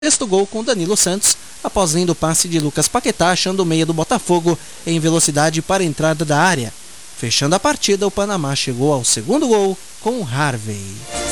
sexto gol com Danilo Santos, após lindo passe de Lucas Paquetá, achando o meia do Botafogo em velocidade para a entrada da área. Fechando a partida, o Panamá chegou ao segundo gol com Harvey.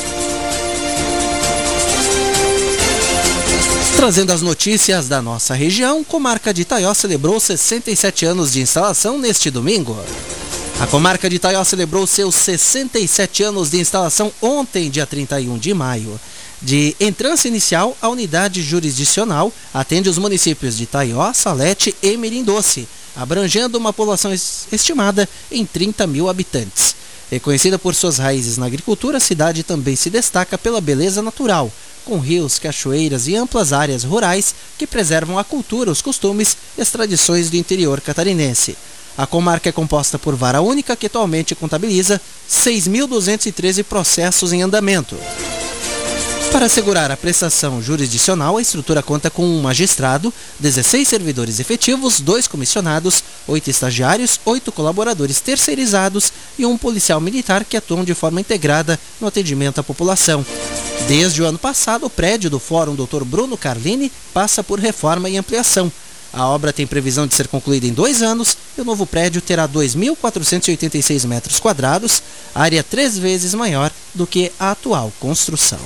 Trazendo as notícias da nossa região, Comarca de Itaió celebrou 67 anos de instalação neste domingo. A Comarca de Itaió celebrou seus 67 anos de instalação ontem, dia 31 de maio. De entrância inicial, a unidade jurisdicional atende os municípios de Itaió, Salete e Mirim Doce, abrangendo uma população estimada em 30 mil habitantes. Reconhecida por suas raízes na agricultura, a cidade também se destaca pela beleza natural, com rios, cachoeiras e amplas áreas rurais que preservam a cultura, os costumes e as tradições do interior catarinense. A comarca é composta por vara única, que atualmente contabiliza 6.213 processos em andamento. Para assegurar a prestação jurisdicional, a estrutura conta com um magistrado, 16 servidores efetivos, 2 comissionados, 8 estagiários, 8 colaboradores terceirizados e um policial militar que atuam de forma integrada no atendimento à população. Desde o ano passado, o prédio do Fórum Dr. Bruno Carlini passa por reforma e ampliação. A obra tem previsão de ser concluída em 2 anos e o novo prédio terá 2.486 metros quadrados, área 3 vezes maior do que a atual construção.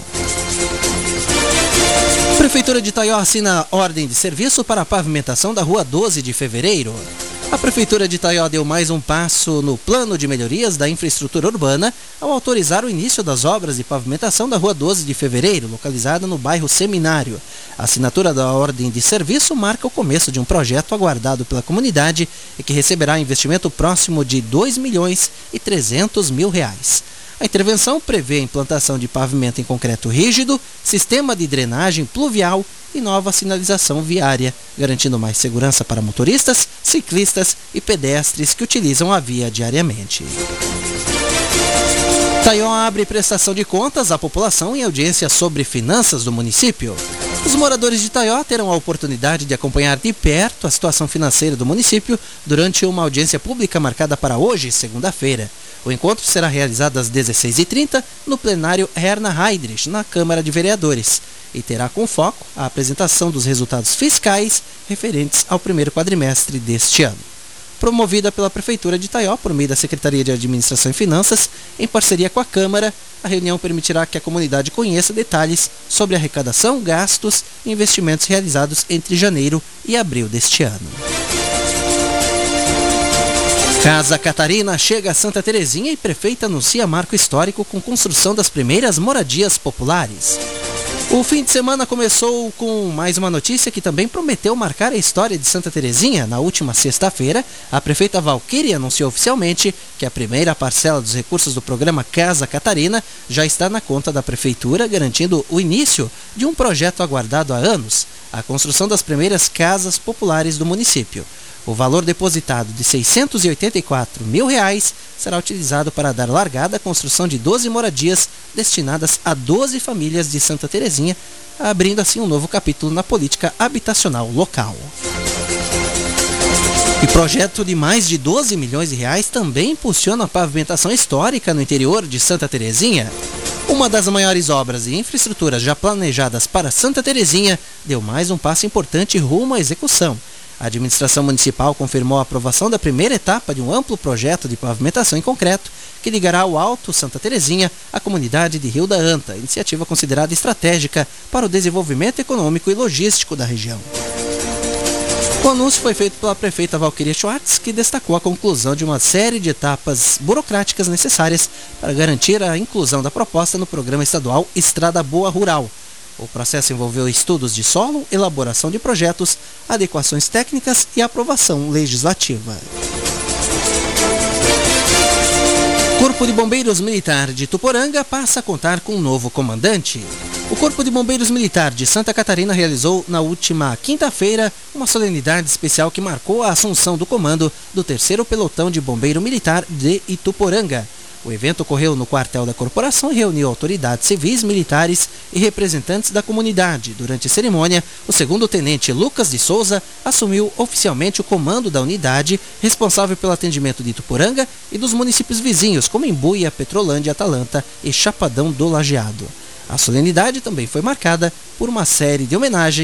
A Prefeitura de Itaió assina a ordem de serviço para a pavimentação da Rua 12 de Fevereiro. A Prefeitura de Itaió deu mais um passo no plano de melhorias da infraestrutura urbana ao autorizar o início das obras de pavimentação da Rua 12 de Fevereiro, localizada no bairro Seminário. A assinatura da ordem de serviço marca o começo de um projeto aguardado pela comunidade e que receberá investimento próximo de R$ 2.300.000. A intervenção prevê a implantação de pavimento em concreto rígido, sistema de drenagem pluvial e nova sinalização viária, garantindo mais segurança para motoristas, ciclistas e pedestres que utilizam a via diariamente. Itaió abre prestação de contas à população em audiência sobre finanças do município. Os moradores de Itaió terão a oportunidade de acompanhar de perto a situação financeira do município durante uma audiência pública marcada para hoje, segunda-feira. O encontro será realizado às 16h30 no plenário Herna Heydrich, na Câmara de Vereadores, e terá como foco a apresentação dos resultados fiscais referentes ao primeiro quadrimestre deste ano. Promovida pela Prefeitura de Itaió por meio da Secretaria de Administração e Finanças, em parceria com a Câmara, a reunião permitirá que a comunidade conheça detalhes sobre arrecadação, gastos e investimentos realizados entre janeiro e abril deste ano. Casa Catarina chega a Santa Terezinha e prefeita anuncia marco histórico com construção das primeiras moradias populares. O fim de semana começou com mais uma notícia que também prometeu marcar a história de Santa Terezinha. Na última sexta-feira, a prefeita Valquíria anunciou oficialmente que a primeira parcela dos recursos do programa Casa Catarina já está na conta da prefeitura, garantindo o início de um projeto aguardado há anos, a construção das primeiras casas populares do município. O valor depositado de R$ 684 mil será utilizado para dar largada à construção de 12 moradias destinadas a 12 famílias de Santa Terezinha, abrindo assim um novo capítulo na política habitacional local. E projeto de mais de R$ 12 milhões também impulsiona a pavimentação histórica no interior de Santa Terezinha. Uma das maiores obras e infraestruturas já planejadas para Santa Terezinha deu mais um passo importante rumo à execução. A administração municipal confirmou a aprovação da primeira etapa de um amplo projeto de pavimentação em concreto que ligará o Alto Santa Terezinha à comunidade de Rio da Anta, iniciativa considerada estratégica para o desenvolvimento econômico e logístico da região. O anúncio foi feito pela prefeita Valquíria Schwartz, que destacou a conclusão de uma série de etapas burocráticas necessárias para garantir a inclusão da proposta no programa estadual Estrada Boa Rural. O processo envolveu estudos de solo, elaboração de projetos, adequações técnicas e aprovação legislativa. Corpo de Bombeiros Militar de Ituporanga passa a contar com um novo comandante. O Corpo de Bombeiros Militar de Santa Catarina realizou na última quinta-feira uma solenidade especial que marcou a assunção do comando do 3º Pelotão de Bombeiro Militar de Ituporanga. O evento ocorreu no quartel da corporação e reuniu autoridades civis, militares e representantes da comunidade. Durante a cerimônia, o 2º tenente Lucas de Souza assumiu oficialmente o comando da unidade, responsável pelo atendimento de Ituporanga e dos municípios vizinhos, como Embuia, Petrolândia, Atalanta e Chapadão do Lajeado. A solenidade também foi marcada por uma série de homenagens